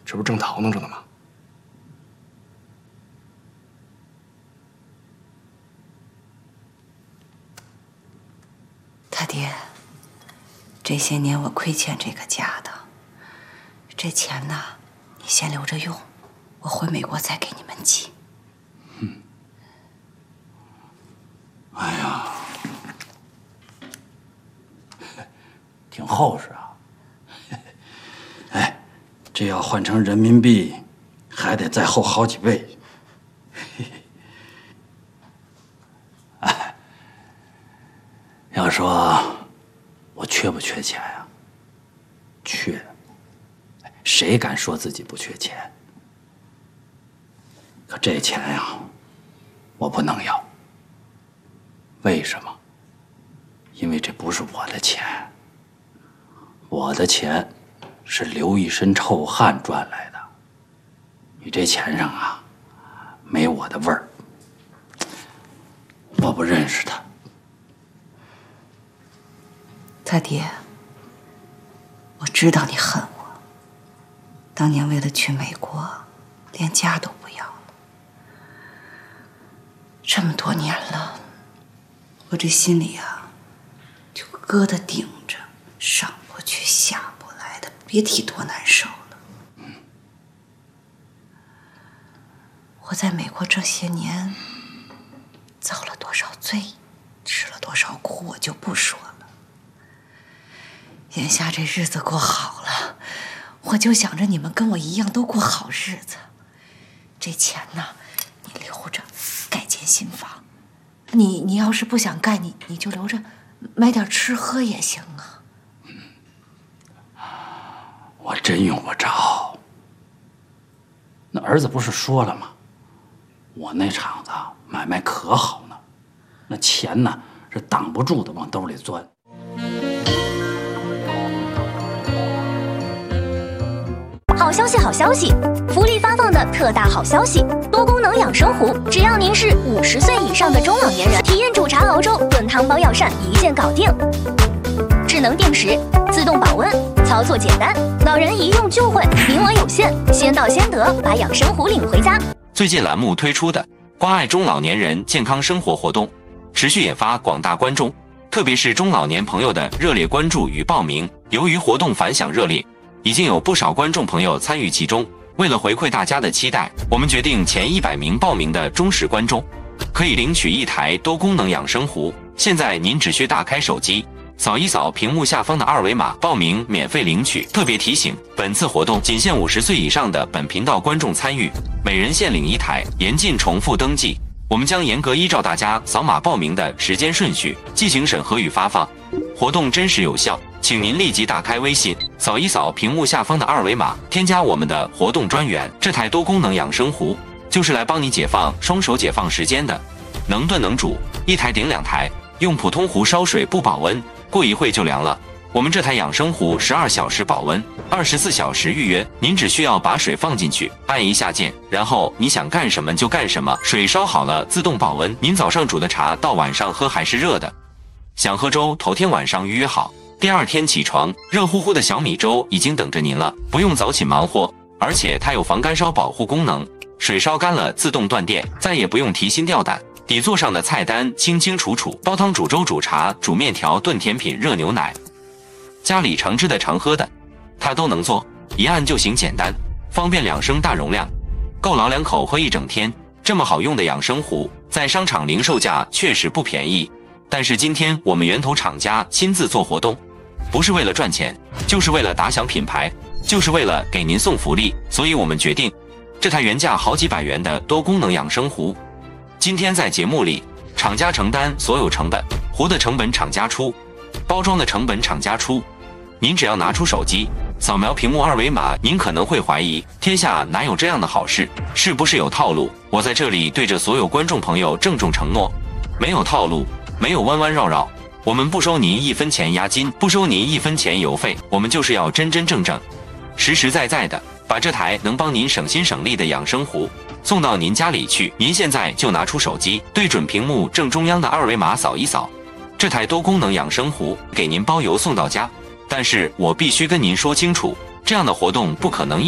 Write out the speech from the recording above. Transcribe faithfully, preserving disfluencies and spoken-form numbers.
这不正淘弄着呢吗？ 他爹，这些年我亏欠这个家的，这钱呢，你先留着用，我回美国再给你们寄。 嗯。哎呀，挺厚实啊。哎，这要换成人民币，还得再厚好几倍。哎，要说我缺不缺钱呀？缺。谁敢说自己不缺钱？可这钱呀，我不能要。为什么？因为这不是我的钱，我的钱是流一身臭汗赚来的。你这钱上啊，没我的味儿，我不认识他。 他爹，我知道你恨我，当年为了去美国，连家都不要了。这么多年了，我这心里啊，就疙瘩顶着，上不去下不来的，别提多难受了。嗯，我在美国这些年，遭了多少罪，吃了多少苦，我就不说了。眼下这日子过好了，我就想着你们跟我一样都过好日子。这钱呢，你留着盖间新房。你你要是不想盖，你你就留着买点吃喝也行啊。 嗯，我真用不着。那儿子不是说了吗？我那厂子买卖可好呢，那钱呢是挡不住的往兜里钻。 好消息，好消息！福利发放的特大好消息！多功能养生壶，只要您是五十岁以上的中老年人，体验煮茶熬粥、炖汤包药膳，一键搞定。智能定时，自动保温，操作简单，老人一用就会，名额有限，先到先得，把养生壶领回家。 最近栏目推出的关爱中老年人健康生活活动，持续引发广大观众，特别是中老年朋友的热烈关注与报名。由于活动反响热烈，已经有不少观众朋友参与其中。为了回馈大家的期待，我们决定前一百名报名的忠实观众可以领取一台多功能养生壶。现在您只需打开手机，扫一扫屏幕下方的二维码，报名免费领取。特别提醒，本次活动仅限五十岁以上的本频道观众参与，每人限领一台，严禁重复登记。我们将严格依照大家扫码报名的时间顺序进行审核与发放，活动真实有效。请您立即打开微信，扫一扫屏幕下方的二维码，添加我们的活动专员。这台多功能养生壶就是来帮你解放双手解放时间的，能炖能煮，一台顶两台。用普通壶烧水不保温，过一会就凉了。我们这台养生壶十二小时保温，二十四小时预约。您只需要把水放进去，按一下键，然后你想干什么就干什么。水烧好了自动保温，您早上煮的茶到晚上喝还是热的。想喝粥，头天晚上预约好，第二天起床，热乎乎的小米粥已经等着您了，不用早起忙活，而且它有防干烧保护功能，水烧干了自动断电，再也不用提心吊胆。底座上的菜单清清楚楚，煲汤、煮粥、煮茶、煮面条、炖甜品、热牛奶，家里常吃的常喝的，它都能做，一按就行，简单方便，两升大容量，够老两口喝一整天。这么好用的养生壶，在商场零售价确实不便宜。但是今天我们源头厂家亲自做活动，不是为了赚钱，就是为了打响品牌，就是为了给您送福利。所以我们决定，这台原价好几百元的多功能养生壶，今天在节目里，厂家承担所有成本，壶的成本厂家出，包装的成本厂家出。您只要拿出手机，扫描屏幕二维码，您可能会怀疑，天下哪有这样的好事？是不是有套路？我在这里对着所有观众朋友郑重承诺，没有套路，没有弯弯绕绕，我们不收您一分钱押金，不收您一分钱邮费，我们就是要真真正正、实实在在的把这台能帮您省心省力的养生壶送到您家里去。您现在就拿出手机，对准屏幕正中央的二维码扫一扫，这台多功能养生壶给您包邮送到家。但是我必须跟您说清楚，这样的活动不可能一